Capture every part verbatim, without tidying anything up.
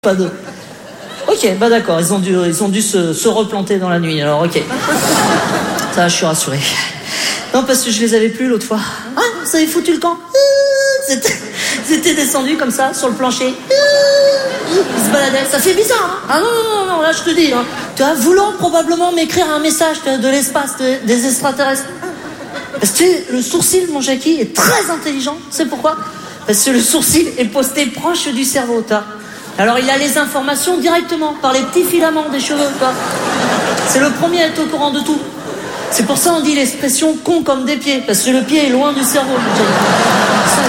Pas de... Ok, bah d'accord, ils ont dû, ils ont dû se, se replanter dans la nuit, alors ok. Ça, je suis rassuré. Non, parce que je les avais plus l'autre fois. Ah, vous avez foutu le camp. C'était, c'était descendu comme ça, sur le plancher. Ils se baladaient, ça fait bizarre, hein. Ah non, non, non, non, là je te dis, hein. Tu vois, voulant probablement m'écrire un message de l'espace, de, des extraterrestres. Parce que le sourcil, mon Jackie, est très intelligent. C'est pourquoi ? Parce que le sourcil est posté proche du cerveau, toi. Alors il a les informations directement, par les petits filaments des cheveux, quoi. C'est le premier à être au courant de tout. C'est pour ça on dit l'expression con comme des pieds, parce que le pied est loin du cerveau. Ça,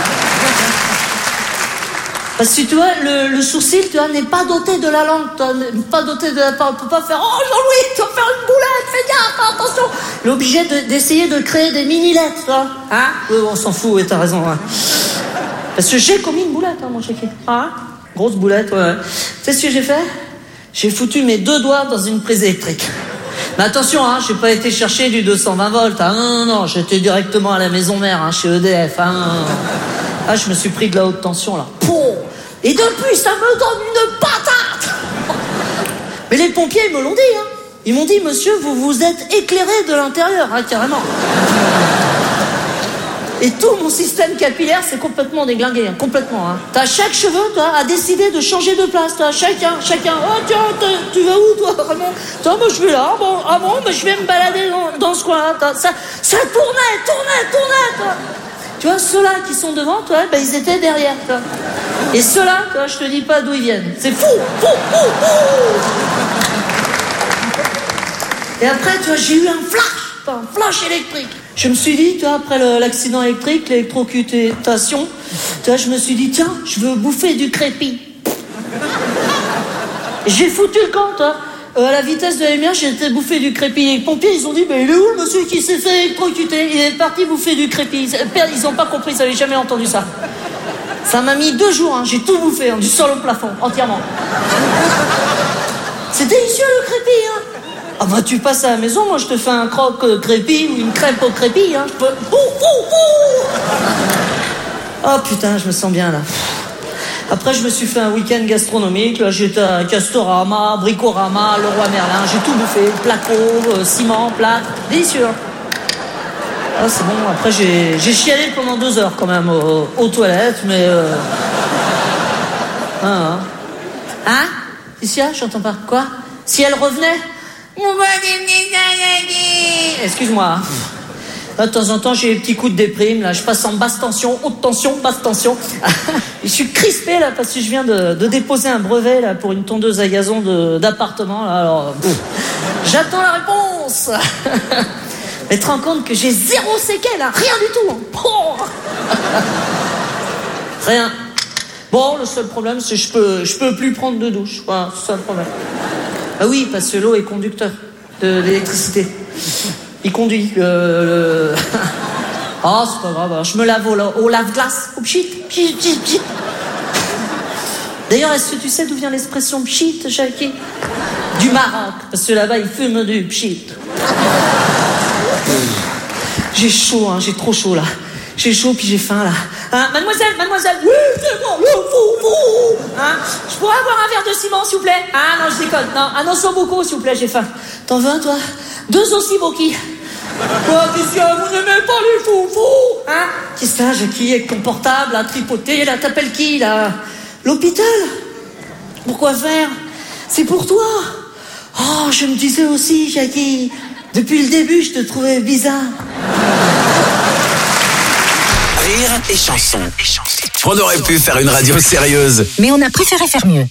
parce que tu vois, le, le sourcil, tu vois, n'est pas doté de la langue, tu vois, n'est pas doté de la parole. On peut pas faire « Oh Jean-Louis, tu vas faire une boulette, fais gaffe, attention !» Il est obligé de, d'essayer de créer des mini-lettres, tu vois. Hein ? Oui, on s'en fout, oui, t'as raison. Hein. Parce que j'ai commis une boulette, hein, mon chéquier. Hein ? Grosse boulette, ouais. Tu sais ce que j'ai fait ? J'ai foutu mes deux doigts dans une prise électrique. Mais attention, hein, j'ai pas été chercher du deux cent vingt volts. Hein, non, non, non, j'étais directement à la maison mère, hein, chez E D F. Hein, non, non. Ah, je me suis pris de la haute tension, là. Pouh ! Et depuis, ça me donne une patate. Mais les pompiers, ils me l'ont dit, hein. Ils m'ont dit, monsieur, vous vous êtes éclairé de l'intérieur, hein, carrément. Et tout mon système capillaire s'est complètement déglingué, hein, complètement. Hein. T'as chaque cheveu, toi, a décidé de changer de place. T'as chacun, chacun. Oh tiens, tu vas où, toi, Raymond ? Toi, moi, je vais là. Bon, ah bon, mais je vais me balader dans, dans ce coin-là. Ça, ça tournait, tournait, tournait, toi. Tu vois, ceux-là qui sont devant, toi, ben, ils étaient derrière, toi. Et ceux-là, toi, je te dis pas d'où ils viennent. C'est fou, fou, fou, fou. Et après, tu vois, j'ai eu un flash, un flash électrique. Je me suis dit, tu vois, après le, l'accident électrique, l'électrocutation, tu vois, je me suis dit, tiens, je veux bouffer du crépi. J'ai foutu le camp, toi. Euh, à la vitesse de la lumière, j'ai été bouffer du crépi. Les pompiers, ils ont dit, mais il est où le monsieur qui s'est fait électrocuter ? Il est parti bouffer du crépi. Ils n'ont pas compris, ils n'avaient jamais entendu ça. Ça m'a mis deux jours, hein. J'ai tout bouffé, hein, du sol au plafond, entièrement. C'est délicieux le crépi, hein. Ah bah tu passes à la maison, moi je te fais un croque euh, crépi ou une crêpe au crépi, hein. Je peux... Ouh, ouh, ouh. Oh putain, je me sens bien là. Après je me suis fait un week-end gastronomique, là j'étais à Castorama, Bricorama, Leroy Merlin, j'ai tout bouffé, placo, euh, ciment, plâtre, délicieux. Ah c'est bon, après j'ai, j'ai chialé pendant deux heures quand même aux, aux toilettes, mais... Euh... Hein, hein. Hein ? Ici, j'entends pas. Quoi ? Si elle revenait ? Excuse-moi. Là, de temps en temps, j'ai des petits coups de déprime. Là, je passe en basse tension, haute tension, basse tension. Je suis crispé là parce que je viens de, de déposer un brevet là pour une tondeuse à gazon de, d'appartement. Là, alors, pff, j'attends la réponse. Mais te rends compte que j'ai zéro séquelle, hein, rien du tout. Oh. Rien. Bon, le seul problème, c'est que je peux, je peux plus prendre de douche. Voilà, c'est ça le problème. Ah oui, parce que l'eau est conducteur de l'électricité. Il conduit. Euh, le... Oh, c'est pas grave. Je me lave au, au lave-glace. Au pchit, pchit, pchit, pchit. D'ailleurs, est-ce que tu sais d'où vient l'expression pchit, Jackie ? Du Maroc. Parce que là-bas, ils fument du pchit. J'ai chaud, hein, j'ai trop chaud là. J'ai chaud puis j'ai faim là. Hein, mademoiselle, mademoiselle, oui, c'est bon, fou, fou. Hein, je pourrais avoir un verre de ciment, s'il vous plaît ? Ah non, je déconne. Non, un osso beaucoup, s'il vous plaît, j'ai faim. T'en veux un, toi ? Deux aussi boki. Quoi, qu'est-ce que vous n'aimez pas les foufous ? Hein ? Qu'est-ce que ça, Jackie, avec ton portable, à tripoter, là, t'appelles qui, là ? L'hôpital ? Pourquoi faire ? C'est pour toi. Oh, je me disais aussi, Jackie, depuis le début, je te trouvais bizarre. Rire et chanson. On aurait pu faire une radio sérieuse, mais on a préféré faire mieux.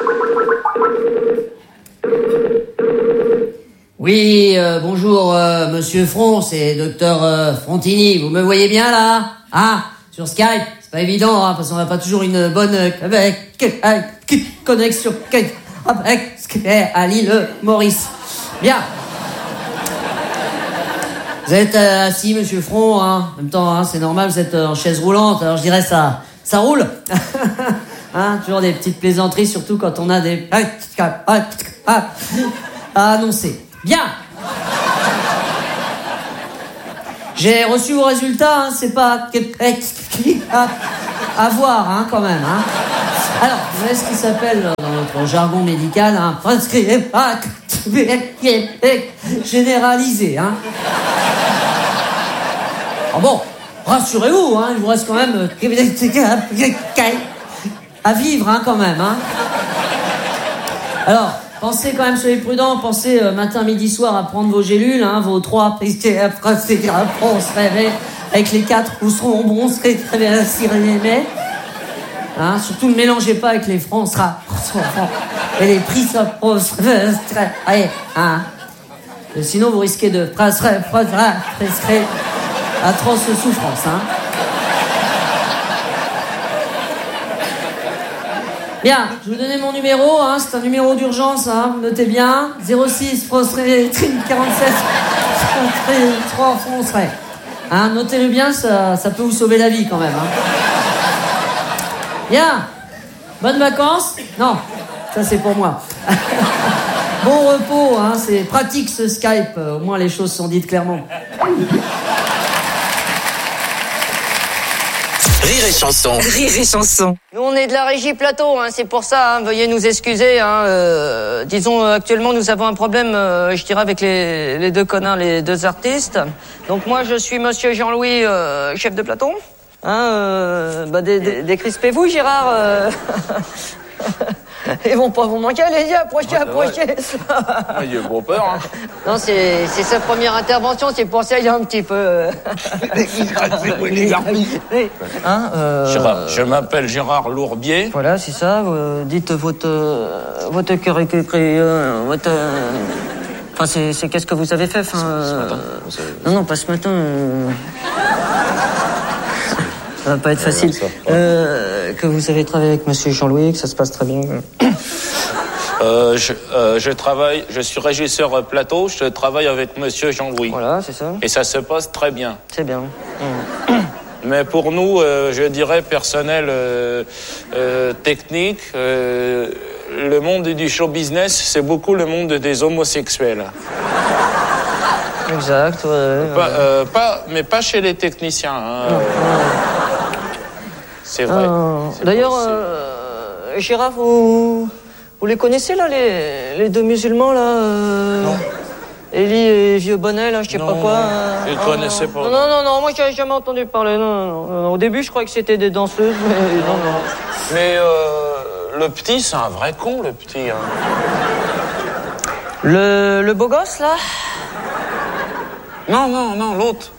Oui, euh, bonjour, euh, Monsieur Front, c'est Docteur euh, Frontini. Vous me voyez bien là ? Ah, sur Skype, c'est pas évident, hein, parce qu'on n'a pas toujours une bonne euh, avec, avec, connexion avec à l'île Maurice. Bien. Vous êtes euh, assis, Monsieur Front, hein. En même temps, hein, c'est normal, vous êtes euh, en chaise roulante, alors je dirais ça, ça roule. Hein, toujours des petites plaisanteries, surtout quand on a des à annoncer. Bien. J'ai reçu vos résultats, hein, c'est pas à voir, hein, quand même, hein. Alors, vous savez ce qui s'appelle, dans notre jargon médical, un prescription généralisé, hein. Ah bon, rassurez-vous, hein, il vous reste quand même à vivre, hein, quand même, hein. Alors, pensez quand même, soyez prudents, pensez euh, matin, midi, soir à prendre vos gélules, hein, vos trois on se réveille avec les quatre vous seront bons, serez très bien mais hein, surtout ne mélangez pas avec les francs, sera et les prix ça allez, hein. Sinon vous risquez de prescrire atroce souffrance, hein. Bien, je vais vous donner mon numéro, hein, c'est un numéro d'urgence, hein, notez bien, zéro six, quarante-sept, trois, foncerait. Hein, notez-le bien, ça, ça peut vous sauver la vie quand même, hein. Bien, bonnes vacances. Non, ça c'est pour moi. Bon repos, hein, c'est pratique ce Skype, au moins les choses sont dites clairement. Rire et chanson. Rire et chanson. Nous, on est de la régie plateau, hein, c'est pour ça, hein, veuillez nous excuser. Hein, euh, disons, euh, actuellement, nous avons un problème, euh, je dirais, avec les, les deux connards, les deux artistes. Donc moi, je suis monsieur Jean-Louis, euh, chef de plateau. Hein, euh, bah, dé- dé- décrispez-vous, Gérard. Euh... Ils vont pas vous manquer, allez-y, approchez, ouais, approchez. Ah, il a bon peur, hein. Non, c'est, c'est sa première intervention, c'est pour ça qu'il y a un petit peu... hein, euh... Gérard, je m'appelle Gérard Lourbier. Voilà, c'est ça, vous dites votre... Euh, votre cœur est euh, votre... Euh... Enfin, c'est, c'est qu'est-ce que vous avez fait, enfin... Ce, ce euh... matin Non, non, pas ce matin. Euh... Ça va pas être facile. Euh, que vous avez travaillé avec monsieur Jean-Louis, que ça se passe très bien. Euh, je, euh, je travaille, je suis régisseur plateau, je travaille avec monsieur Jean-Louis. Voilà, c'est ça. Et ça se passe très bien. C'est bien. Mmh. Mais pour nous, euh, je dirais personnel, euh, euh, technique, euh, le monde du show business, c'est beaucoup le monde des homosexuels. Exact, ouais. ouais. Pas, euh, pas, mais pas chez les techniciens. Hein. Non, c'est vrai. Euh, c'est d'ailleurs, euh, Gérard, vous, vous les connaissez là, les, les deux musulmans là euh, Non. Élie et Vieux Bonnet là, je sais non, pas quoi. Non, euh, je ne ah, connaissais pas. Non, non, non, non, moi j'avais jamais entendu parler. Non, non, non, non. Au début, je croyais que c'était des danseuses, mais non, non. Mais euh, le petit, c'est un vrai con, le petit. Hein. Le, le beau gosse là. Non, non, non, l'autre.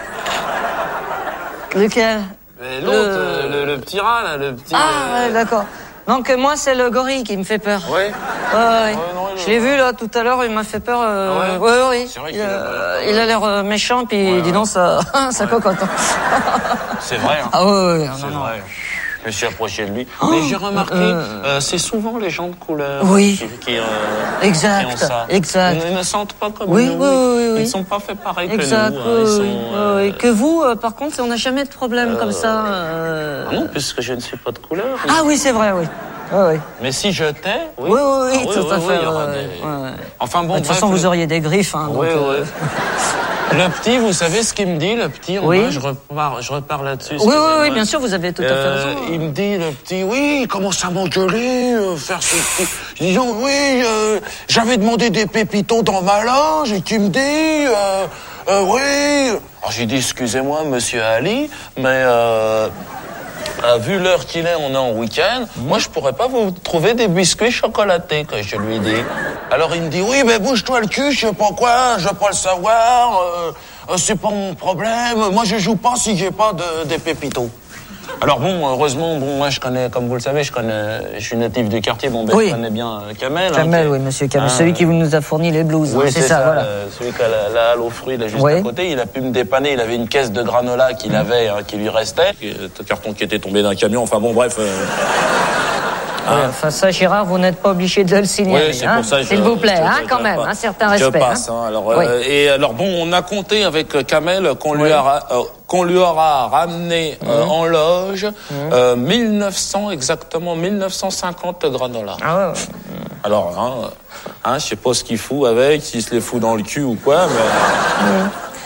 Lequel? Mais l'autre, le... Euh, le, le petit rat, là, le petit... Ah, euh... ouais, d'accord. Donc, moi, c'est le gorille qui me fait peur. Oui. Ouais, ouais. ouais non, je l'ai le... vu, là, tout à l'heure, il m'a fait peur. Euh... Ah ouais, ouais, ouais, c'est vrai il, qu'il euh, a... il a l'air euh, méchant, puis ouais, dis donc, ça, ça ouais. cocotte. C'est vrai, hein. Ah ouais, ouais, c'est non, vrai. Je me suis approché de lui. Oh, mais j'ai remarqué, euh... euh, c'est souvent les gens de couleur oui. qui, qui, euh, exact. qui ont ça. Exact. Ils ne sentent pas comme oui, nous. Oui, oui, oui. Ils ne sont pas faits pareil exact, que nous. Oui, hein. Ils oui, sont, oui. euh... Et que vous, euh, par contre, on n'a jamais de problème euh... comme ça. Euh... Ah non, puisque je ne suis pas de couleur. Ah oui, c'est vrai, oui. Ah, oui. Mais si je t'ai, oui. Oui, oui, oui, ah, oui tout oui, à fait. Oui, il y aura ouais, des... ouais. Enfin bon, de toute bref, façon, le... vous auriez des griffes. Hein, oui, donc, oui. Euh... Le petit, vous savez ce qu'il me dit, le petit, en oui. bas, je repars, je repars là-dessus. Oui, oui, oui, bien sûr, vous avez tout à fait euh, raison. Il me dit, le petit, oui, il commence à m'engueuler, euh, faire ce petit... Disons, oui, euh, j'avais demandé des pépitos dans ma loge, et tu me dis, euh, euh, oui... Alors j'ai dit, excusez-moi, monsieur Ali, mais... Euh, Euh, vu l'heure qu'il est, on est en week-end. Mmh. Moi, je pourrais pas vous trouver des biscuits chocolatés, que je lui ai dit. Alors, il me dit, oui, mais bouge-toi le cul, je sais pas quoi, je veux pas le savoir, euh, euh, c'est pas mon problème. Moi, je joue pas si j'ai pas de, des pépitos. Alors bon, heureusement, bon, moi je connais, comme vous le savez, je connais, je suis natif du quartier, bon, ben, oui. Je connais bien euh, Kamel. Kamel, hein, oui, monsieur Kamel, hein, celui qui nous a fourni les blues. Oui, hein, c'est, c'est ça, ça voilà. Euh, celui qui a la, la halle aux fruits, là, juste oui. à côté, il a pu me dépanner, il avait une caisse de granola qu'il mmh. avait, hein, qui lui restait, un carton qui était tombé d'un camion, enfin bon, bref... Euh... Hein? Oui, enfin ça, Gérard, vous n'êtes pas obligé de le signaler. Oui, c'est hein? pour ça. Je, S'il vous plaît, je, hein, je, quand je, même, je, un certain je respect. passe, hein. Hein, alors, oui. euh, et alors bon, on a compté avec Kamel qu'on lui, oui. a, euh, qu'on lui aura ramené euh, mmh. en loge mmh. euh, mille neuf cents exactement, mille neuf cent cinquante granola. Ah ouais. ouais. Alors, hein, hein, je sais pas ce qu'il fout avec, s'il se les fout dans le cul ou quoi, mais. Mmh.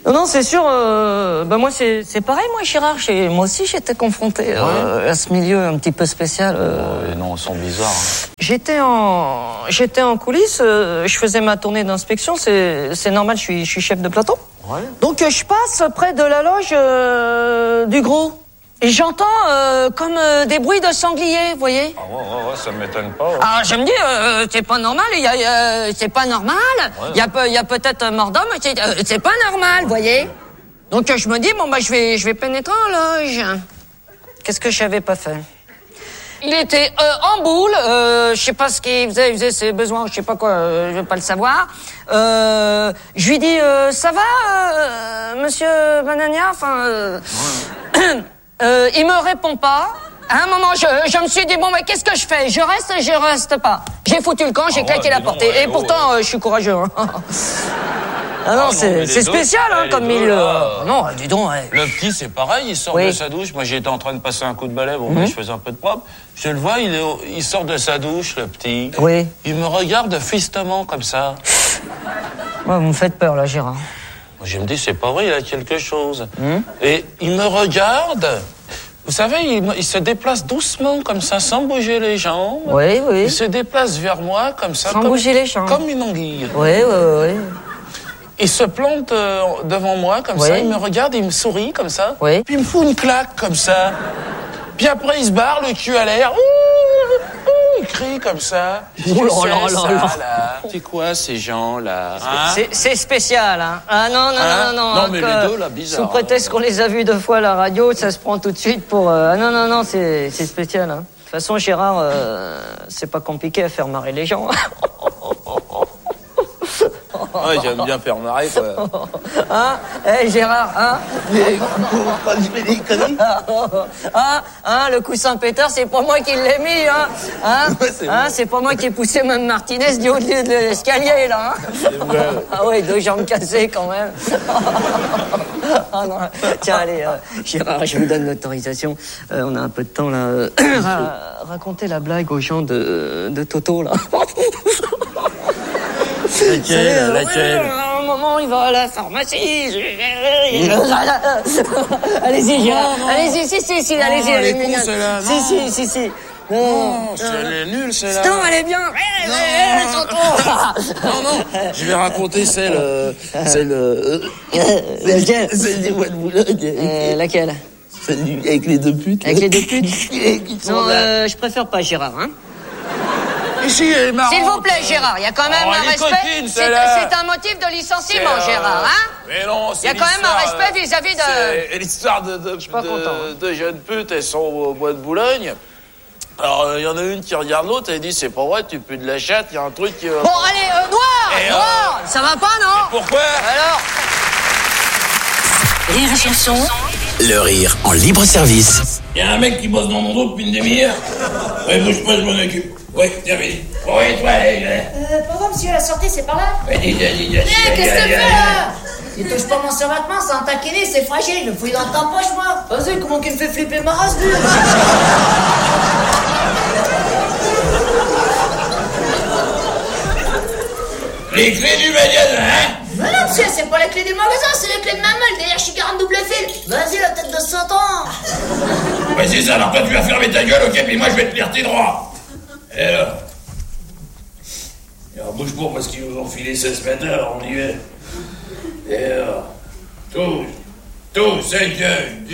Non, non, c'est sûr. Euh, bah moi, c'est, c'est pareil, moi, Gérard. J'ai, moi aussi, j'étais confronté euh, ouais. à ce milieu un petit peu spécial. Euh... Oh, non, ils sont bizarres. Hein. J'étais en, j'étais en coulisses. Euh, je faisais ma tournée d'inspection. C'est, c'est normal. Je suis, je suis chef de plateau. Ouais. Donc, euh, je passe près de la loge euh, du gros. Et j'entends euh, comme euh, des bruits de sangliers, vous voyez. Ah ouais, ouais, ouais, ça m'étonne pas. Ouais. Alors je me dis, euh, c'est pas normal, il y a, euh, c'est pas normal. Il ouais. y a, peu, y a peut-être un mort d'homme, c'est, euh, c'est pas normal, vous voyez. Donc euh, je me dis, bon bah je vais, je vais pénétrer en loge. Qu'est-ce que j'avais pas fait? Il était euh, en boule, euh, je sais pas ce qu'il faisait, il faisait ses besoins, je sais pas quoi, euh, je veux pas le savoir. Euh, je lui dis, euh, ça va, euh, monsieur Banania, enfin. Euh, ouais. Euh, il me répond pas. À un moment, je, je me suis dit, bon, mais qu'est-ce que je fais? Je reste, je reste pas. J'ai foutu le camp, j'ai ah claqué ouais, la porte. Ouais, et oh, pourtant, ouais. euh, je suis courageux. Hein. ah non, ah non c'est, c'est spécial, deux, hein, comme milieu. Euh... Non, dis donc. Ouais. Le petit, c'est pareil, il sort oui. de sa douche. Moi, j'étais en train de passer un coup de balai, bon, mm-hmm. mais je faisais un peu de propre. Je le vois, il, est au... il sort de sa douche, le petit. Oui. Il me regarde fistement, comme ça. Ouais, vous me faites peur, là, Gérard. Je me dis, c'est pas vrai, il a quelque chose. Mmh. Et il me regarde. Vous savez, il, il se déplace doucement, comme ça, sans bouger les jambes. Oui, oui. Il se déplace vers moi, comme ça. Sans comme, bouger les jambes. Comme une anguille. Oui, oui, oui. Il se plante euh, devant moi, comme oui. ça. Il me regarde, il me sourit, comme ça. Oui. Puis il me fout une claque, comme ça. Puis après, il se barre, le cul à l'air. Il crie comme ça. Oh là là là là. C'est quoi ces gens-là hein? c'est, c'est spécial, hein. Ah non, non, hein? non, non. Non, mais les deux, là, bizarre. Sous prétexte qu'on les a vus deux fois à la radio, ça se prend tout de suite pour... Euh... Ah non, non, non, c'est, c'est spécial, hein. De toute façon, Gérard, euh, c'est pas compliqué à faire marrer les gens. Ouais, j'aime bien faire marrer, quoi. Hein? Eh, hey, Gérard, hein? Mais quand je fais des conneries. Hein? Hein? Le coussin pétard, c'est pas moi qui l'ai mis, hein? Hein? Ouais, c'est, hein? C'est pas moi qui ai poussé Mme Martinez du haut de l'escalier, là, hein? C'est vrai. Ah ouais, deux jambes cassées, quand même. Ah non. Tiens, allez, euh, Gérard, je vous donne l'autorisation. Euh, on a un peu de temps, là. Ra- racontez la blague aux gens de, de Toto, là. Laquelle, laquelle À un moment, il va à la pharmacie. Allez-y, Gérard. Allez-y, si, si, si, allez-y. Elle est con, celle-là. Si, si, si, si. Non, elle est nulle, celle-là. Non, elle est bien. Non, non, je vais raconter celle... Celle... Laquelle? Celle des Bois de Boulogne. Laquelle? Celle avec les deux putes. Avec les deux putes? Non, je préfère pas, Gérard, hein. Ici, elle est marrante. S'il vous plaît, Gérard, il y a quand même oh, un respect. Coquine, c'est, c'est un motif de licenciement, euh... Gérard, hein? Mais non, c'est il y a quand même un respect vis-à-vis de... C'est l'histoire de, de, Je suis pas de, content. de jeunes putes, elles sont au Bois de Boulogne. Alors, il euh, y en a une qui regarde l'autre, elle dit, c'est pas vrai, tu pues de la chatte, il y a un truc qui... Euh... Bon, allez, euh, Noir, Et, Noir, euh... ça va pas, non? Mais pourquoi? Alors Rire et chanson. Le rire en libre service. Il y a un mec qui bosse dans mon dos depuis une demi-heure. Ouais, bouge pas, je m'en occupe. Ouais, terminé. Ouais, toi, allez, allez. Euh, pardon, monsieur, la sortie, c'est par là? Ouais, dis, dis, dis, dis. Eh, qu'est-ce que tu fais, là? Tu touches pas mon survêtement, c'est un taquiné, c'est fragile, je le fouille dans ta poche, moi. Vas-y, comment qu'il me fait flipper ma race, lui? Les clés du magasin, hein? Mais non, monsieur, c'est pas les clés du magasin, c'est les clés de ma meule, derrière, je suis quarante double fil. Vas-y, la tête de cent ans. Ouais, c'est ça, alors toi, tu vas fermer ta gueule, ok, puis moi, je vais te lire tes droits. Et alors? Et alors, bouge pas, parce qu'ils nous ont filé seize mètres, on y est. Et alors? Tous, tous, c'est que...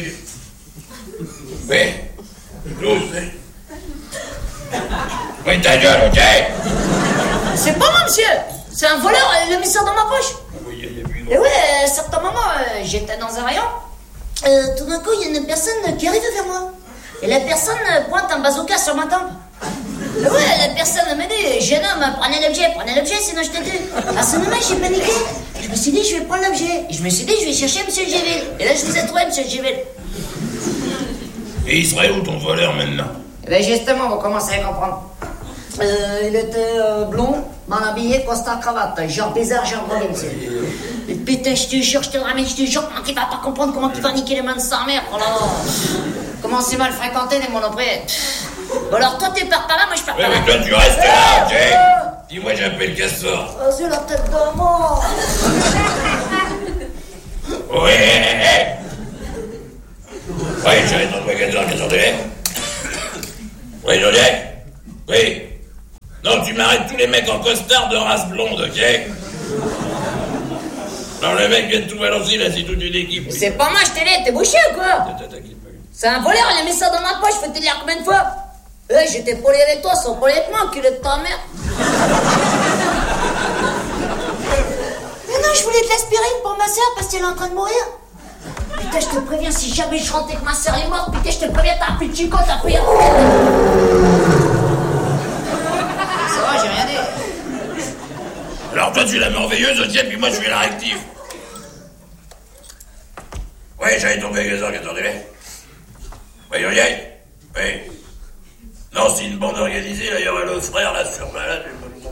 Mais, tous, c'est... Ouais, ta gueule, ok? C'est pas moi, monsieur. C'est un voleur, il l'a mis ça dans ma poche. Oui, il y a plus Et ouais, à un certain moment, euh, j'étais dans un rayon. Euh, tout d'un coup, il y a une personne qui arrive vers moi. Et la personne pointe un bazooka sur ma tempe. Et ouais, la personne me dit, jeune homme, prenez l'objet, prenez l'objet, sinon je te tue. À ce moment, j'ai paniqué. Je me suis dit, je vais prendre l'objet. Et je me suis dit, je vais chercher monsieur Géville. Et là, je vous ai trouvé, monsieur Géville. Et il serait où ton voleur maintenant? Eh bien, justement, vous commencez à comprendre. Euh, il était euh, blond, mal habillé, costard, cravate. Genre bizarre, genre drôle, monsieur. Et putain, je te jure, je te le ramène, je te jure, comment tu vas pas comprendre, comment tu vas niquer les mains de sa mère. Oh là là. Comment c'est mal fréquenté les monoprix. Bon alors, toi, tu pars par là, moi, je pars par là. Ouais, mais toi, tu restes là, ok? euh... Dis-moi, j'appelle Castor. Vas-y, la tête de mort. Oui, oui, j'arrive dans le magasin, attendez. Oui, Joliette. Oui. Non, tu m'arrêtes tous les mecs en costard de race blonde, ok? Alors le mec vient de tout balancer, là, c'est toute une équipe. C'est pas moi, je t'ai dit, t'es bouché ou quoi? C'est un voleur, il a mis ça dans ma poche, faut te dire combien de fois? Eh, j'étais poli avec toi, sans poli avec moi, enculé de ta mère. Mais non, je voulais de l'aspirine pour ma soeur parce qu'elle est en train de mourir. Putain, je te préviens, si jamais je rentre et que ma soeur est morte, putain, je te préviens, t'as plus de chico, t'as pris un... Ça va, j'ai rien dit. Alors toi, tu es la merveilleuse, ok, puis moi, je suis la réactive. Oui, j'allais ton magasin, attendez-les. Oui, Joliette. Oui. Non, c'est une bande organisée, là, il y aurait le frère, là, sur malade.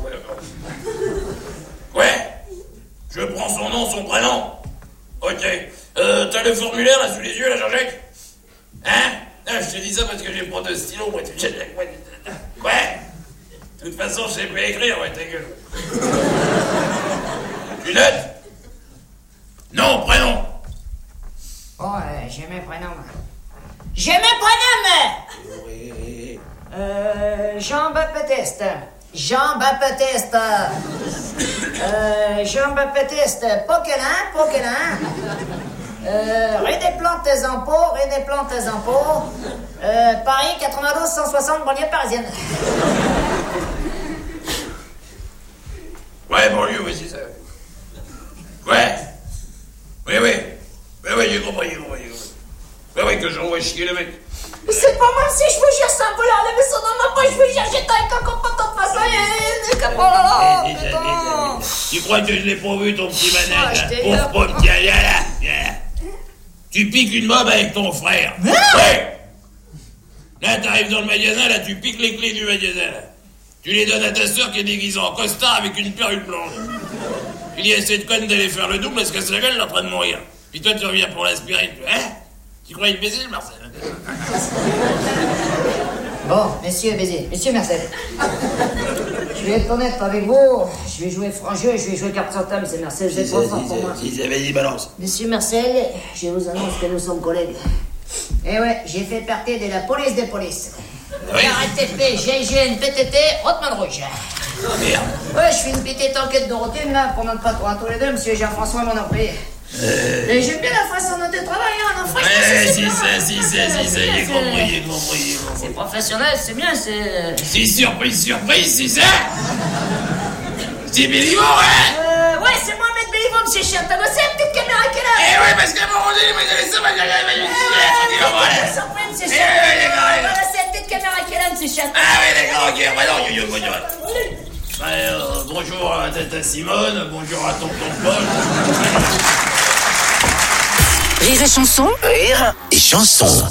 Ouais. Je prends son nom, son prénom. Ok. Euh, t'as le formulaire, là, sous les yeux, là, Jean-Jacques? Hein? Ah, je te dis ça parce que j'ai pas de stylo, moi, tu sais. Ouais. De toute façon, je sais pas écrire, ouais, ta gueule. Tu notes? Non, prénom. Oh, euh, j'ai mes prénoms. J'ai mes prénoms! Oui. Euh, Jean-Baptiste. Jean-Baptiste. Euh, Jean-Baptiste. Poquelin, Poquelin. Euh, rue des Plantes en Pau, rue des Plantes en Pau. Euh, Paris, quatre-vingt-douze cent soixante, banlieue parisienne. Ouais, banlieue, oui, c'est ça. Ouais. Oui, oui. Oui, oui, j'ai compris, j'ai compris, j'ai compris. Oui, oui, que j'envoie chier le mec. C'est pas moi, si je vous jure, c'est un voleur, elle a mis ça dans ma poche, je vous jure, j'étais avec un copain de toute façon, et c'est comme oh là là, putain. Tu crois que je l'ai pas vu, ton petit Ah, manège, je là? t'ai Pauvre eu. pomme, tiens, viens là, viens. Tu piques une mob avec ton frère. Ouais. Là, t'arrives dans le magasin, là, tu piques les clés du magasin, là. Tu les donnes à ta sœur qui est déguisée en costard avec une perruque blanche. Tu dis à cette conne d'aller faire le double parce que sa gueule, elle est en train de mourir. Puis toi, tu reviens pour l'aspirine. Hein? Tu croyais le baiser, le Marcel? Bon, messieurs, baiser, monsieur Marcel. Je vais être honnête avec vous, je vais jouer franc jeu, je vais jouer carte sur table, c'est Marcel, c'est trop fort pour moi. Si, si, vas-y, balance. Monsieur Marcel, je vous annonce que nous sommes collègues. Eh ouais, j'ai fait partie de la police des polices. Oui. R T P, G I G N, P T T, Rottman Rouge. Oh, merde. Ouais, je fais une petite enquête de routine là, pour notre patron à tous les deux, monsieur Jean-François, mon employé. Euh... Et j'aime bien la façon de travailler, hein, non, franchement, Ouais, c'est si, bien. ça, si, ça, si, ça, j'ai compris, j'ai compris, j'ai C'est compris. professionnel, c'est bien, c'est... Si, surprise, surprise, si ça? C'est Béliveau, hein? Euh, ouais, c'est Mohamed Béliveau, monsieur Chien. T'as bossé la petite caméra qui est là? Eh ouais, parce qu'à un moment donné, moi, j'avais ça, moi, j'avais ça, moi, j'avais ça, voilà. Monsieur Eh Chien. ouais, d'accord, ouais. Voilà, c'est la petite caméra qui est là, monsieur Chien. Ah oui, d'accord, ok, bah non, yo, yo, yo, yo. Bah, euh, bonjour à tata Simone, bonjour à tonton Paul. Rire et chanson. Rire et chanson.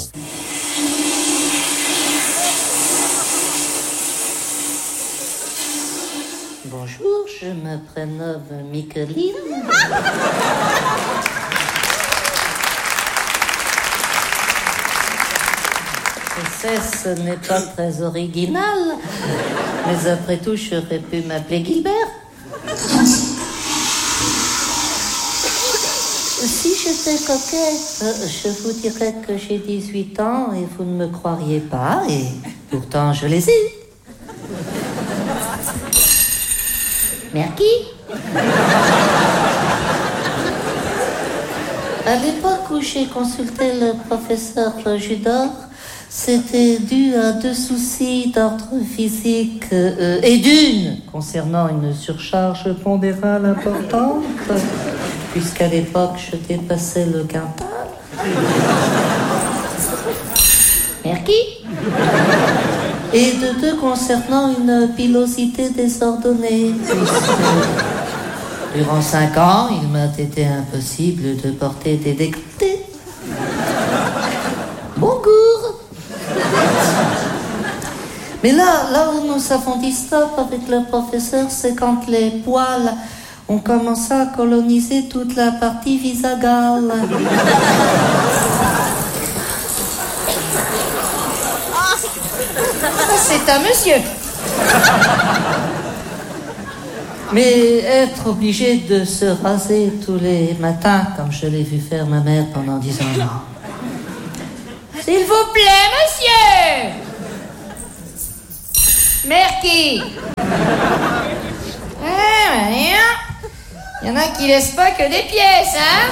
Bonjour, je me prénomme Micheline. Je sais, ce n'est pas très original, mais après tout, j'aurais pu m'appeler Gilbert. Si j'étais coquette, je vous dirais que j'ai dix-huit ans et vous ne me croiriez pas, et pourtant je les ai eus. Merci. À l'époque où j'ai consulté le professeur Judor, c'était dû à deux soucis d'ordre physique euh, et d'une concernant une surcharge pondérale importante, puisqu'à l'époque je dépassais le quintal. Merci. Et de deux concernant une pilosité désordonnée, puisque durant cinq ans, il m'a été impossible de porter des décolletés. Bonjour. Mais là, là où nous avons dit stop avec le professeur, c'est quand les poils ont commencé à coloniser toute la partie visagale. C'est un monsieur. Mais être obligé de se raser tous les matins, comme je l'ai vu faire ma mère pendant dix ans, non. S'il vous plaît, monsieur. Merci. Ah, rien. Il y en a qui laissent pas que des pièces, hein.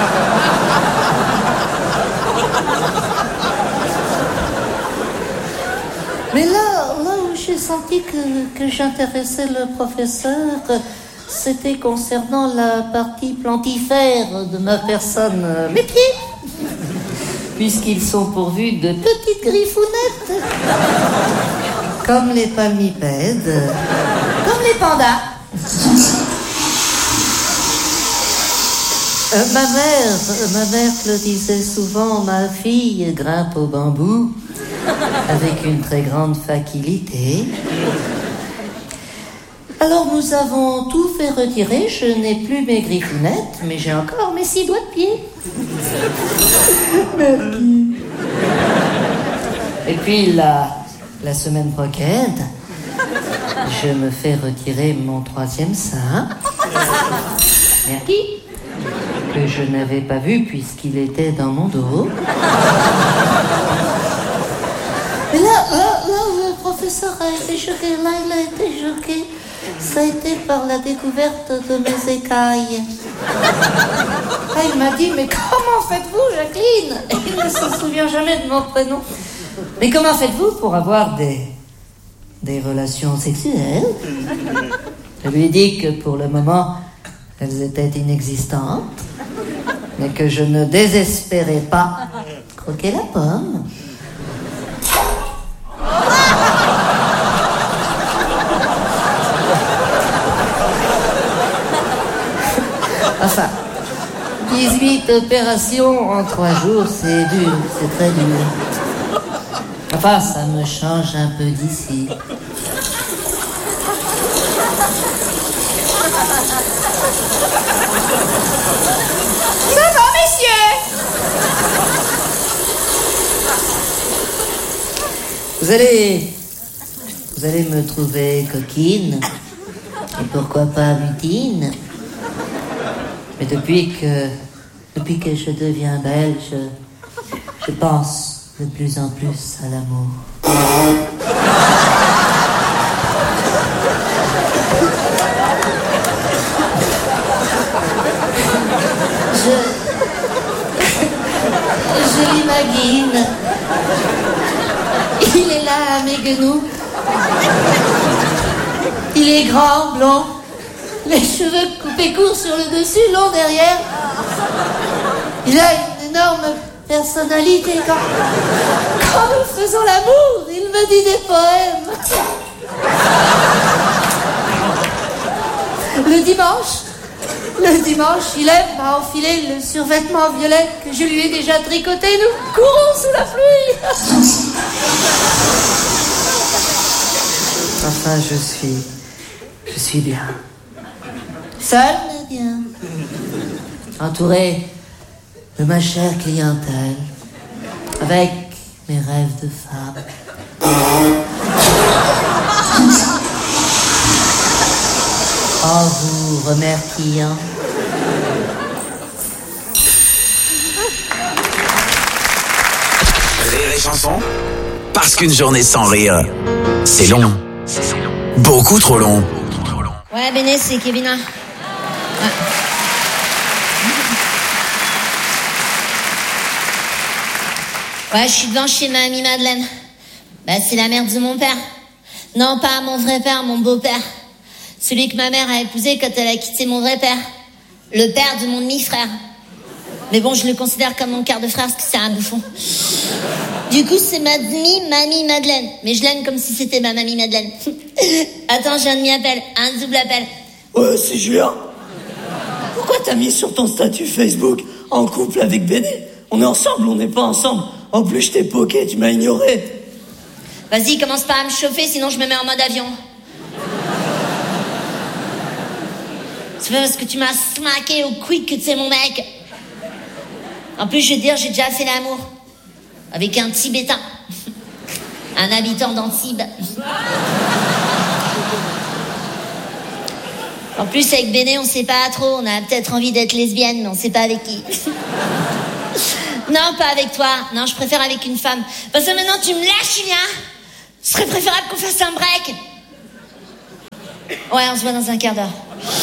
Mais là, là où j'ai senti que, que j'intéressais le professeur, c'était concernant la partie plantifère de ma personne. Mes pieds, puisqu'ils sont pourvus de petites griffounettes, comme les palmipèdes, Comme les pandas. Euh, ma mère, euh, ma mère le disait souvent, ma fille grimpe au bambou avec une très grande facilité. Alors nous avons tout fait retirer, je n'ai plus mes griffounettes, mais j'ai encore mes six doigts de pied. Merci. Et puis la, la semaine prochaine, je me fais retirer mon troisième sein. Merci. Que je n'avais pas vu puisqu'il était dans mon dos. Mais là, là, là où le professeur a été choqué, là il a été choqué, ça a été par la découverte de mes écailles. Ah, il m'a dit, mais comment faites-vous, Jacqueline? Et il ne se souvient jamais de mon prénom. Mais comment faites-vous pour avoir des, des relations sexuelles? Je lui ai dit que pour le moment, elles étaient inexistantes, mais que je ne désespérais pas croquer la pomme. Enfin, dix-huit opérations en trois jours, c'est dur, c'est très dur. Enfin, ça me change un peu d'ici. Ça va, messieurs? Vous allez... Vous allez me trouver coquine, et pourquoi pas butine. Mais depuis que... Depuis que je deviens belle, je... Je pense de plus en plus à l'amour. Je... Je l'imagine. Il est là à mes genoux. Il est grand, blond. Les cheveux coupés courts sur le dessus, longs derrière. Il a une énorme personnalité. Quand, quand nous faisons l'amour, il me dit des poèmes. Le dimanche, le dimanche, il aime à enfiler le survêtement violet que je lui ai déjà tricoté. Nous courons sous la pluie. Enfin, je suis... Je suis bien. Seul, mais bien. Entouré de ma chère clientèle. Avec mes rêves de femme. En vous remerciant. Rire et chanson. Parce qu'une journée sans rire, c'est long. Beaucoup trop long. Ouais, Béné, c'est Kevin. Ouais. Ouais, je suis devant chez ma amie Madeleine. Bah, c'est la mère de mon père. Non, pas mon vrai père, mon beau-père. Celui que ma mère a épousé quand elle a quitté mon vrai père. Le père de mon demi-frère. Mais bon, je le considère comme mon quart de frère parce que c'est un bouffon. Du coup, c'est ma demi-mamie Madeleine. Mais je l'aime comme si c'était ma mamie Madeleine. Attends, j'ai un demi-appel, un double appel. Ouais, c'est Julien. Pourquoi t'as mis sur ton statut Facebook en couple avec Béné? On est ensemble, on n'est pas ensemble. En plus, je t'ai poké, tu m'as ignoré. Vas-y, commence pas à me chauffer, sinon je me mets en mode avion. C'est parce que tu m'as smacké au quick que tu es mon mec. En plus, je veux dire, j'ai déjà fait l'amour. Avec un Tibétain. Un habitant d'Antibes. En plus, avec Béné, on sait pas trop. On a peut-être envie d'être lesbienne, mais on sait pas avec qui. Non, pas avec toi. Non, je préfère avec une femme. Parce que maintenant, tu me lâches, Julien. Ce serait préférable qu'on fasse un break. Ouais, on se voit dans un quart d'heure.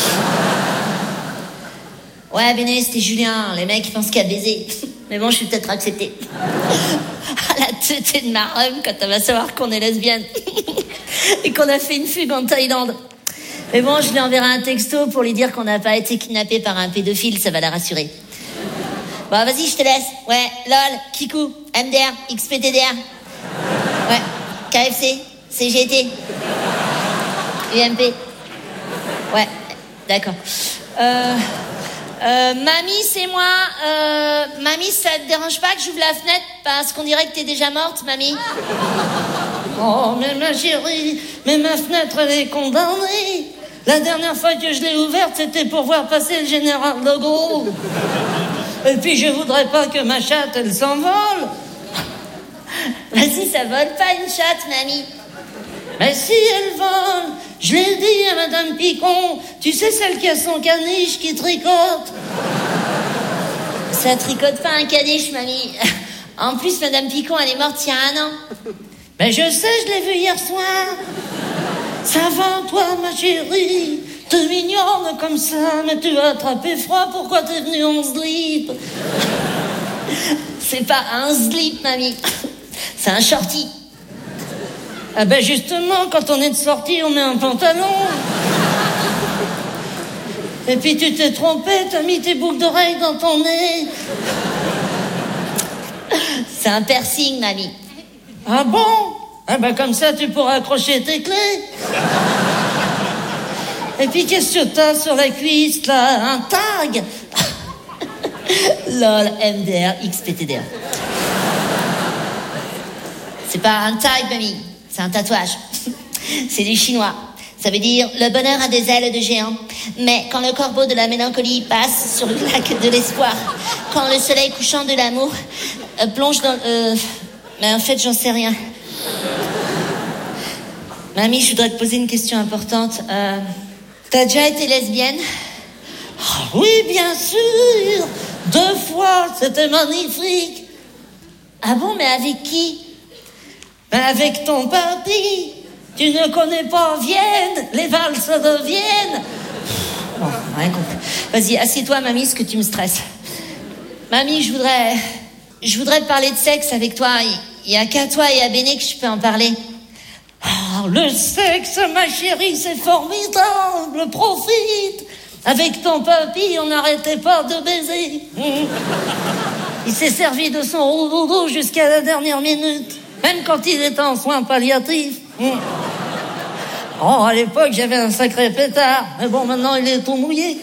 Ouais, Béné, c'était Julien. Les mecs, ils pensent qu'à baiser. Mais bon, je suis peut-être acceptée. À la teuté de ma rhum quand elle va savoir qu'on est lesbienne. Et qu'on a fait une fugue en Thaïlande. Mais bon, je lui enverrai un texto pour lui dire qu'on n'a pas été kidnappé par un pédophile, ça va la rassurer. Bon, vas-y, je te laisse. Ouais, lol, Kikou, M D R, X P T D R. Ouais, K F C, C G T, U M P. Ouais, d'accord. Euh, euh, mamie, c'est moi. Euh, mamie, ça te dérange pas que j'ouvre la fenêtre parce qu'on dirait que t'es déjà morte, mamie? Oh, mais ma chérie, mais ma fenêtre, elle est condamnée. La dernière fois que je l'ai ouverte, c'était pour voir passer le général de Gaulle. Et puis, je voudrais pas que ma chatte, elle s'envole. Vas-y, ça vole pas une chatte, mamie. Mais si elle vole, je l'ai dit à Madame Picon, tu sais, celle qui a son caniche qui tricote. Ça tricote pas un caniche, mamie. En plus, Madame Picon, elle est morte il y a un an. Mais je sais, je l'ai vue hier soir. Ça va, toi, ma chérie? T'es mignonne comme ça, mais tu as attrapé froid. Pourquoi t'es venue en slip? C'est pas un slip, mamie. C'est un shorty. Ah ben justement, quand on est de sortie, on met un pantalon. Et puis tu t'es trompé, t'as mis tes boucles d'oreilles dans ton nez. C'est un piercing, mamie. Ah bon? Ah ben comme ça, tu pourras accrocher tes clés. Et puis qu'est-ce que t'as sur la cuisse, là? Un tag? Lol, M D R, X P T D R. C'est pas un tag, mamie. C'est un tatouage. C'est du chinois. Ça veut dire le bonheur a des ailes de géant. Mais quand le corbeau de la mélancolie passe sur le lac de l'espoir, quand le soleil couchant de l'amour euh, plonge dans... Euh... Mais en fait, j'en sais rien. Mamie, je voudrais te poser une question importante. Euh... T'as déjà été lesbienne? Oh, oui, bien sûr. Deux fois, c'était magnifique. Ah bon, mais avec qui? Ben avec ton papy. Tu ne connais pas Vienne, les valses de Vienne. Bon, rien compris. Vas-y, assieds-toi, mamie, parce que tu me stresses. Mamie, je voudrais... Je voudrais te parler de sexe avec toi. Il n'y a qu'à toi et à Béné que je peux en parler. Oh, le sexe, ma chérie, c'est formidable. Profite. Avec ton papy, on n'arrêtait pas de baiser. Il s'est servi de son roudoudou jusqu'à la dernière minute. Même quand il était en soins palliatifs. Oh, à l'époque, j'avais un sacré pétard. Mais bon, maintenant, il est tout mouillé.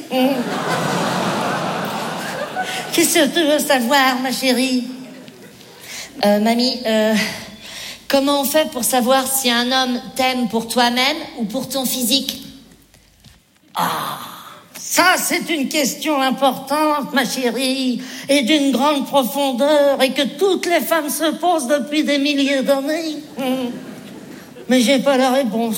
Qu'est-ce que tu veux savoir, ma chérie? Euh, mamie, euh, comment on fait pour savoir si un homme t'aime pour toi-même ou pour ton physique? Ah, ça, c'est une question importante, ma chérie, et d'une grande profondeur, et que toutes les femmes se posent depuis des milliers d'années. Mais j'ai pas la réponse.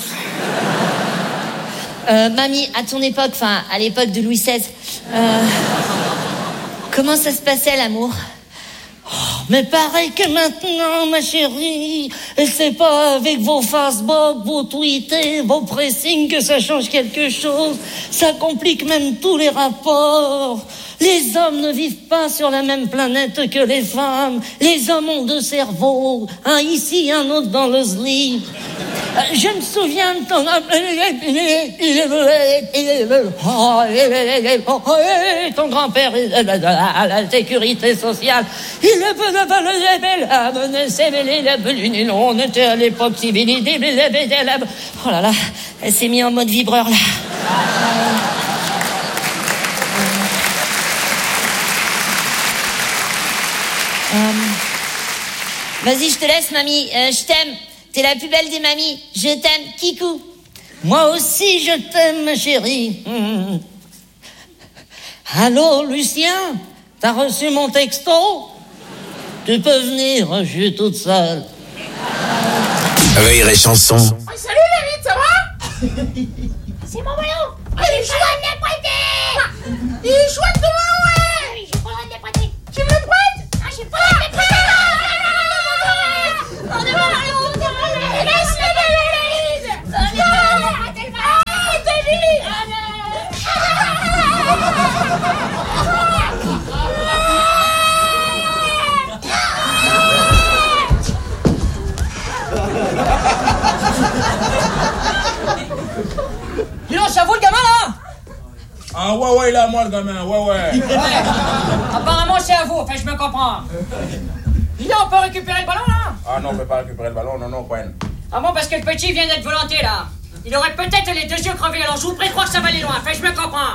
Euh, mamie, à ton époque, enfin, à l'époque de Louis seize, euh, comment ça se passait, l'amour? Oh, mais pareil que maintenant, ma chérie. Et c'est pas avec vos Facebook, vos tweetés, vos pressings que ça change quelque chose. Ça complique même tous les rapports. Les hommes ne vivent pas sur la même planète que les femmes. Les hommes ont deux cerveaux, un ici, un autre dans le slip. Je me souviens de ton... ton grand-père à la sécurité sociale. Il est peu de on était à l'époque civilisée. Oh là là, elle s'est mise en mode vibreur là. Euh, vas-y, je te laisse, mamie. Euh, je t'aime. T'es la plus belle des mamies. Je t'aime, Kikou. Moi aussi, je t'aime, ma chérie. Mmh. Allô, Lucien? T'as reçu mon texto? Tu peux venir, je suis toute seule. Rire et chanson. Oh, salut, la vie, ça va? C'est mon voyant. Il choisit de les prêter. Il choisit de me louer. J'ai pas le droit de les prêter. Tu me le prêtes? Ah, j'ai pas le droit de les prêter. On est mal, on est mal. Laisse-le de l'élise. Arrêtez le mal. Arrêtez-le. Dis donc, ça vous le gamin là? Ah ouais ouais il est à moi le gamin, ouais ouais. Ouais. Apparemment c'est à vous, enfin je me comprends. Dis donc, on peut récupérer le ballon là? Ah non, on peut pas récupérer le ballon, non non Cohen. Ah bon, parce que le petit vient d'être volanté là. Il aurait peut-être les deux yeux crevés, alors je vous prie de croire que ça va aller loin, enfin je me comprends.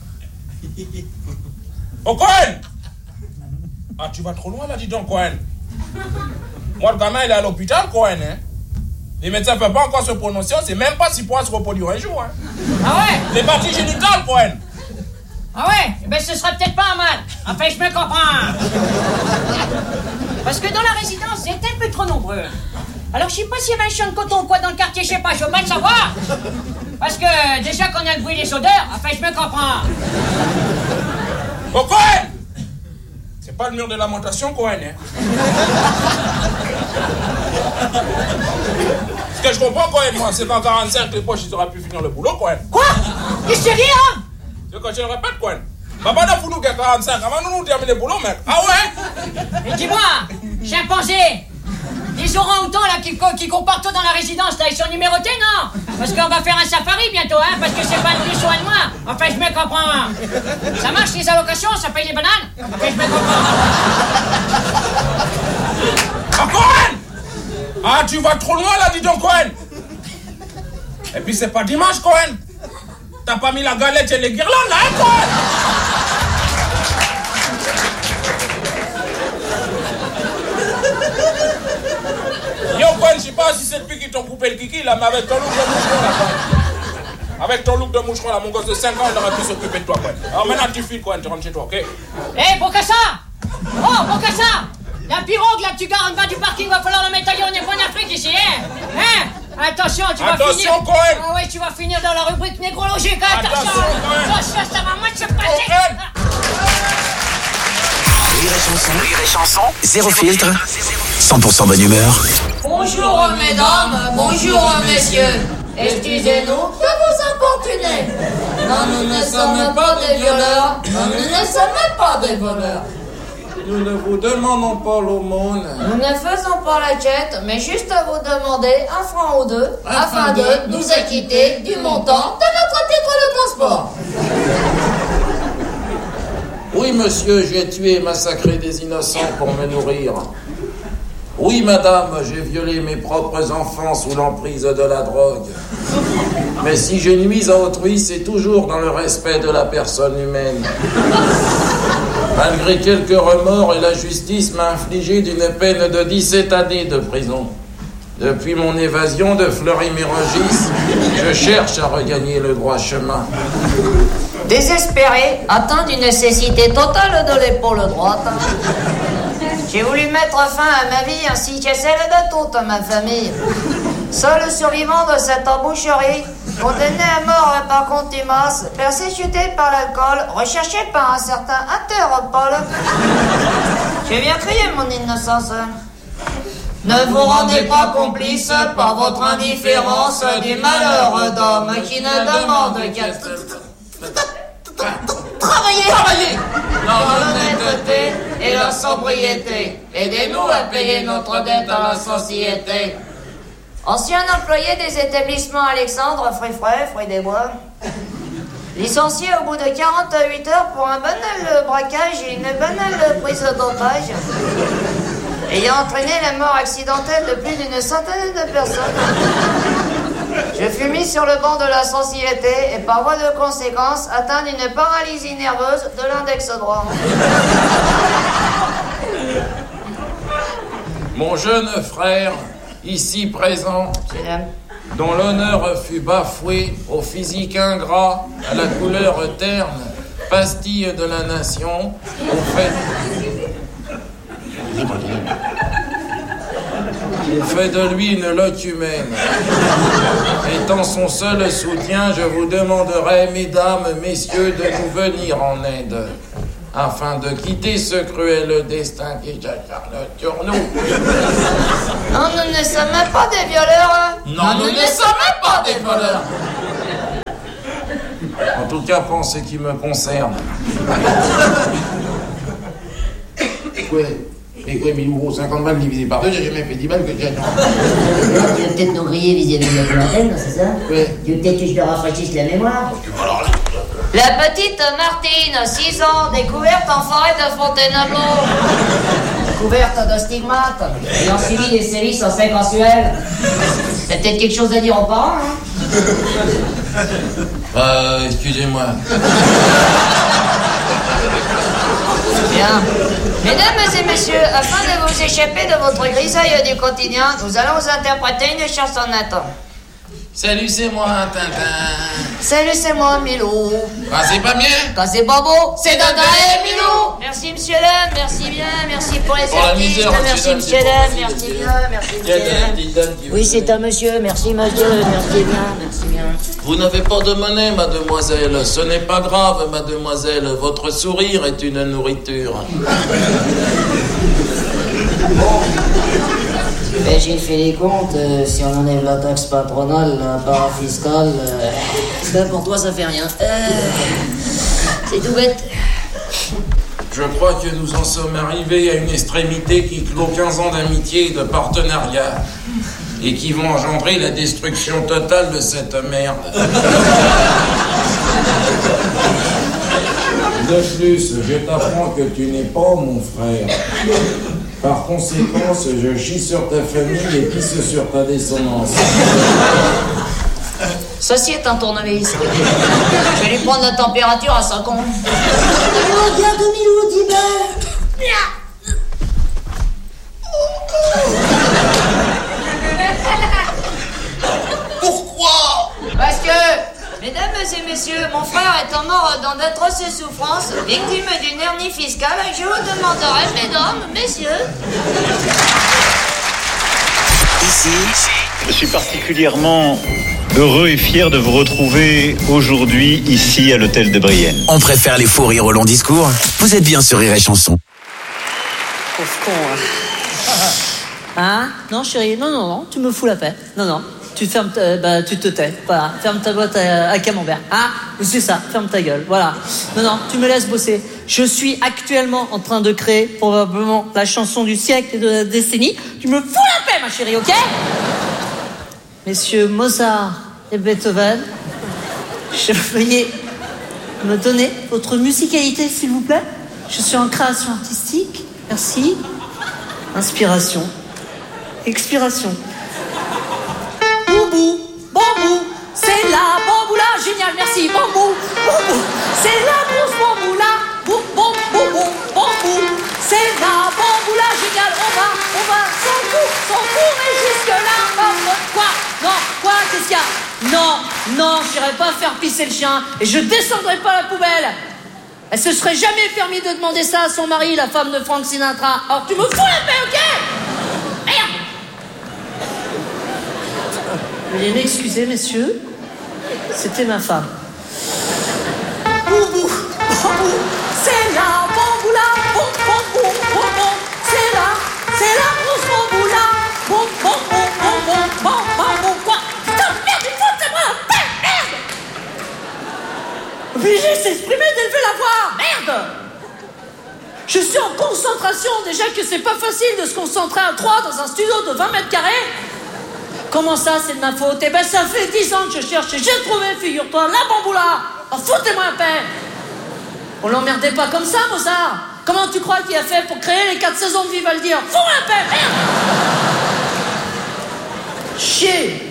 Oh Cohen! Ah tu vas trop loin là, dis donc Cohen. Moi le gamin il est à l'hôpital Cohen hein. Les médecins ne peuvent pas encore se prononcer, on ne sait même pas s'il pourra se reproduire un jour. Hein. Ah ouais? Les parties génitales, Cohen. Ah ouais? Eh ben ce sera peut-être pas un mal. Enfin, je me comprends. Parce que dans la résidence, vous êtes un peu trop nombreux. Alors, je sais pas s'il y avait un champ de coton ou quoi dans le quartier, je sais pas, je veux pas le savoir. Parce que déjà qu'on a le bruit des odeurs, enfin, je me comprends. Oh, Cohen! C'est pas le mur de lamentation, Cohen, hein. Ce que je comprends, Cohen, moi, c'est qu'en quarante-cinq, les poches, ils auraient pu finir le boulot, Cohen. Quoi? Qu'est-ce que tu dis, hein? C'est quand je le répète, Cohen. Papa n'a foutu qu'à quarante-cinq, avant nous nous terminer le boulot, mec. Ah ouais? Mais dis-moi, chimpanzé, les orang-outans, là, qui, qui courent partout dans la résidence, là, ils sont numérotés, non? Parce qu'on va faire un safari bientôt, hein, parce que c'est pas de plus soin de moi. Enfin, je me comprends. Ça marche, les allocations, ça paye les bananes? Enfin, je me comprends. Ah, Cohen! Ah, tu vas trop loin, là, dis donc, Cohen. Et puis, c'est pas dimanche, Cohen. T'as pas mis la galette et les guirlandes, là, hein, Cohen? Yo, Cohen, je sais pas si c'est depuis qu'ils t'ont coupé le kiki, là, mais avec ton look de moucheron, là, avec ton look de moucheron, là, mon gosse de cinq ans, il aurait pu s'occuper de toi, Cohen. Alors maintenant, tu files, Cohen, tu rentres chez toi, ok? Hé, hey, Bokassa! Oh, Bokassa! La pirogue, là, que tu gares en bas du parking, va falloir la mettre ailleurs, on n'est pas en Afrique ici, hein? Hein? Attention, tu vas Attention, finir... Cohen! Ah ouais, tu vas finir dans la rubrique négrologique, hein? Attention! Attention, Cohen! Attention, ça va mal se passer! Cohen! Rire et chanson, rire et chanson, zéro filtre, cent pour cent bonne humeur. Bonjour mesdames, bonjour messieurs. Excusez-nous de vous importuner. Non, nous ne sommes pas des violeurs. Non, nous ne sommes pas des voleurs. Nous ne vous demandons pas l'aumône. Nous ne faisons pas la quête, mais juste à vous demander un franc ou deux afin de nous acquitter du montant de notre titre de transport. Oui, monsieur, j'ai tué et massacré des innocents pour me nourrir. Oui, madame, j'ai violé mes propres enfants sous l'emprise de la drogue. Mais si je nuis à autrui, c'est toujours dans le respect de la personne humaine. Malgré quelques remords, et la justice m'a infligé d'une peine de dix-sept années de prison. Depuis mon évasion de Fleury-Mérogis, je cherche à regagner le droit chemin. Désespéré, atteint d'une nécessité totale de l'épaule droite, j'ai voulu mettre fin à ma vie ainsi qu'à celle de toute ma famille. Seul survivant de cette emboucherie, condamné à mort par contumace, persécuté par l'alcool, recherché par un certain Interpol, j'ai bien crié mon innocence. Ne vous rendez pas complice par votre indifférence du malheur d'homme qui ne demande qu'à travailler, travailler dans l'honnêteté et la sobriété. Aidez-nous à payer notre dette à la société. Ancien employé des établissements Alexandre, fruits frais, fruits des bois. Licencié au bout de quarante-huit heures pour un banal braquage et une banale prise d'otage, ayant entraîné la mort accidentelle de plus d'une centaine de personnes. Je fus mis sur le banc de la société et par voie de conséquence atteint d'une paralysie nerveuse de l'index droit. Mon jeune frère, ici présent, dont l'honneur fut bafoué, au physique ingrat, à la couleur terne, pastille de la nation, au fait... et fait de lui une loque humaine. Étant son seul soutien, je vous demanderai, mesdames, messieurs, de nous venir en aide, afin de quitter ce cruel destin qui s'acharne sur nous. Non, nous ne sommes pas des violeurs. Non, nous ne sommes pas des voleurs. En tout cas, pour ce qui me concerne. Quoi? Et quoi, mille euros, cinquante balles divisé par deux, j'ai jamais fait dix balles que j'ai. Tu veux peut-être nous griller vis-à-vis de la vingtaine, c'est ça? Oui. Tu veux peut-être que je te rafraîchisse la mémoire? Alors là. La petite Martine, six ans, découverte en forêt de Fontainebleau. Couverte de stigmates, ayant suivi des sévices en sein mensuel. T'as peut-être quelque chose à dire aux parents, hein? Euh, excusez-moi. Bien. Mesdames et messieurs, afin de vous échapper de votre grisaille du quotidien, nous allons vous interpréter une chansonnette. Salut, c'est moi, Tintin. Salut, c'est moi, Milou. Ah, c'est pas bien? Quand c'est pas beau, C'est Dada et Milou. Merci, monsieur Lem, merci bien, merci pour les Pour la artistes, misère, merci, monsieur monsieur Lem, Lem, c'est merci pour bien, merci, monsieur Lem. Oui, c'est un monsieur, merci, monsieur, merci bien, merci bien. Vous n'avez pas de monnaie, mademoiselle. Ce n'est pas grave, mademoiselle. Votre sourire est une nourriture. Ben, j'ai fait les comptes, euh, si on enlève la taxe patronale, la part fiscale, euh, ben pour toi ça fait rien. Euh, c'est tout bête. Je crois que nous en sommes arrivés à une extrémité qui clôt quinze ans d'amitié et de partenariat et qui vont engendrer la destruction totale de cette merde. De plus, je t'apprends que tu n'es pas mon frère. Par conséquent, je chie sur ta famille et pisse sur ta descendance. Ceci est un tournevis. Je vais lui prendre la température à sa con. Oh, regarde, Milou, dix balles. Pourquoi? Parce que, mesdames et messieurs, mon frère étant mort dans d'atroces souffrances, victime d'une hernie fiscale, je vous demanderai, mesdames, messieurs... Ici, je suis particulièrement heureux et fier de vous retrouver aujourd'hui ici à l'hôtel de Brienne. on préfère les faux rires aux longs discours. Vous êtes bien sur Rire et Chanson. Pauvre con, hein. Hein? Non, chérie, non, non, non, tu me fous la paix. Non, non, tu fermes ta, bah, tu te tais. Voilà, ferme ta boîte à, à camembert. Hein? C'est ça, ferme ta gueule, voilà. Non, non, tu me laisses bosser. Je suis actuellement en train de créer probablement la chanson du siècle et de la décennie. Tu me fous la paix, ma chérie, ok? Messieurs Mozart et Beethoven, je veuillez me donner votre musicalité, s'il vous plaît. Je suis en création artistique. Merci. Inspiration. Expiration. Boubou, bambou, c'est la bambou là. Génial, merci. Bambou, bambou, c'est la grosse bambou là. Bou, bou, bou, bou, bambou, c'est la bambou là. Génial, on va, on va sans coup, sans courir jusque là. Quoi? Non, quoi? Qu'est-ce qu'il y a? Non, non, j'irai pas faire pisser le chien et je descendrai pas la poubelle. Elle se serait jamais permis de demander ça à son mari, la femme de Frank Sinatra. Alors tu me fous la paix, ok? Merde! Veuillez m'excuser, messieurs. C'était ma femme. Boubou, bambou, c'est la bambou là. Bon, bambou, bambou, c'est la, c'est la grosse bambou là. Bon, bambou, bambou, bambou, bambou, quoi? Putain, merde, il faut que ça me la paix, merde! Obligé de s'exprimer, d'élever la voix. Merde! Je suis en concentration. Déjà que c'est pas facile de se concentrer à trois dans un studio de vingt mètres carrés. Comment ça, c'est de ma faute? Eh ben, ça fait dix ans que je cherche et j'ai trouvé, figure-toi, la bamboula. Oh, foutez-moi un paix. On l'emmerdait pas comme ça, Mozart. Comment tu crois qu'il a fait pour créer les quatre saisons de Vivaldi? Fous-moi un paix, merde! Chier.